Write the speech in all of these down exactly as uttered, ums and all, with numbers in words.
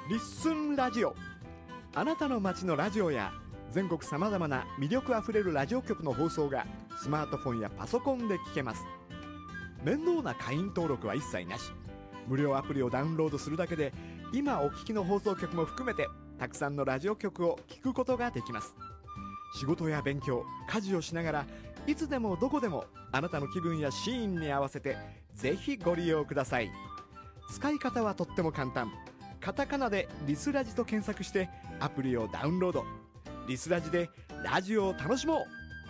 リッスンラジオ。あなたの街のラジオや全国さまざまな魅力あふれるラジオ局の放送がスマートフォンやパソコンで聞けます。面倒な会員登録は一切なし。無料アプリをダウンロードするだけで今お聞きの放送局も含めてたくさんのラジオ局を聞くことができます。仕事や勉強、家事をしながらいつでもどこでもあなたの気分やシーンに合わせてぜひご利用ください。使い方はとっても簡単。カタカナでリスラジと検索してアプリをダウンロード。リスラジでラジオを楽しもう。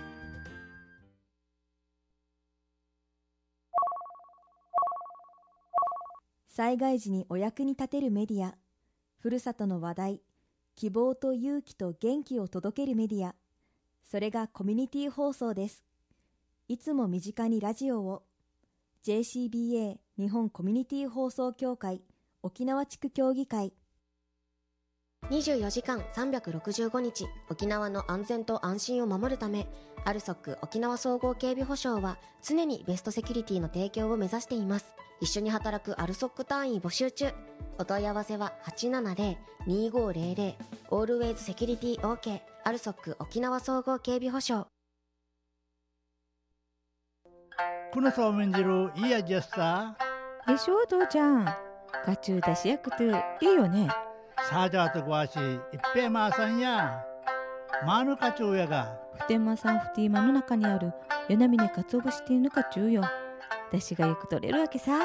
災害時にお役に立てるメディア、ふるさとの話題、希望と勇気と元気を届けるメディア、それがコミュニティ放送です。いつも身近にラジオを。 ジェーシービーエー 日本コミュニティ放送協会沖縄地区協議会。 にじゅうよじかんさんびゃくろくじゅうごにち沖縄の安全と安心を守るため、アルソック沖縄総合警備保障は常にベストセキュリティの提供を目指しています。一緒に働くアルソック隊員募集中。お問い合わせは はちななゼロ にごゼロゼロ オールウェイズセキュリティ OK。 アルソック沖縄総合警備保障。 このそうめん汁いい味やっさ。 でしょ父ちゃん、カチューだしやくていいよね。 サージャーとごわしいっぺんまーさんやマーヌカチュウやが普天間さんフティーマの中にある与那嶺かつお節ティーヌカチュウよ。だしがよく取れるわけさ。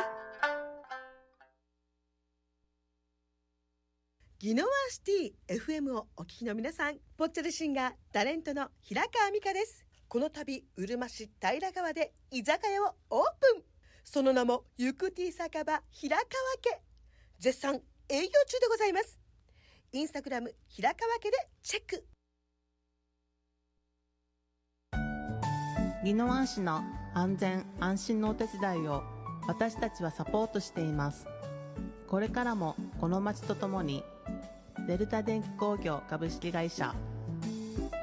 ギノワシティ エフエム をお聞きの皆さん、ぽっちゃりシンガータレントの平川美香です。この度うるま市平川で居酒屋をオープン。その名もゆくティ酒場平川家。絶賛営業中でございます。インスタグラム平川家でチェック。 宜野湾市の安全安心のお手伝いを私たちはサポートしています。これからもこの町とともにデルタ電気工業株式会社